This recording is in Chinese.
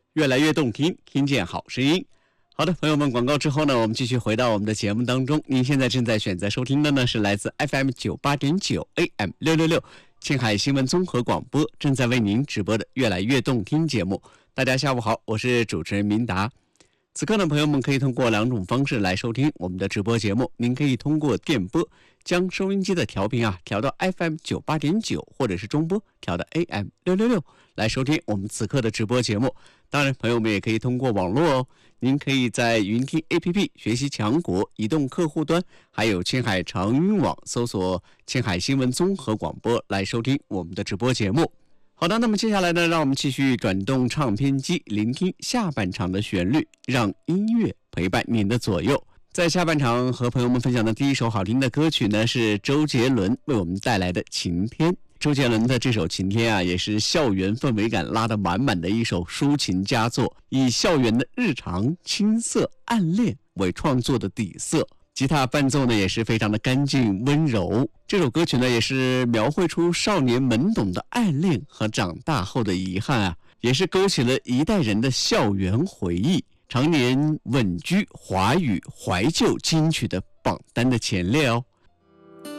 越来越动听，听见好声音。好的，朋友们，广告之后呢，我们继续回到我们的节目当中。您现在正在选择收听的呢是来自 FM98.9 AM666 青海新闻综合广播正在为您直播的越来越动听节目。大家下午好，我是主持人明达。此刻呢，朋友们可以通过2种方式来收听我们的直播节目。您可以通过电波将收音机的调频调到 FM98.9， 或者是中波调到 AM666 来收听我们此刻的直播节目。当然，朋友们也可以通过网络哦，您可以在云听 APP 学习强国移动客户端，还有青海长云网搜索青海新闻综合广播来收听我们的直播节目。好的，那么接下来呢，让我们继续转动唱片机，聆听下半场的旋律，让音乐陪伴您的左右。在下半场和朋友们分享的第一首好听的歌曲呢，是周杰伦为我们带来的《晴天》。周杰伦的这首《晴天》也是校园氛围感拉得满满的一首抒情佳作，以校园的日常、青涩、暗恋为创作的底色。吉他伴奏呢也是非常的干净温柔，这首歌曲呢也是描绘出少年懵懂的爱恋和长大后的遗憾也是勾起了一代人的校园回忆，常年稳居华语怀旧金曲的榜单的前列哦。